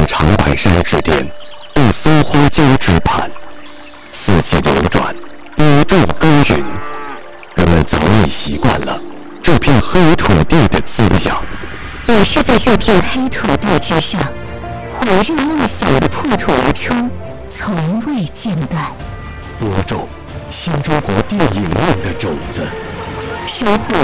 长白山之巅，被松花江之畔，四季流转，宇宙耕耘，人们早已习惯了这片黑土地的滋养。 也是在这片黑土地之上，火热梦想的破土而出，从未间断。 播种新中国电影梦的种子， 收获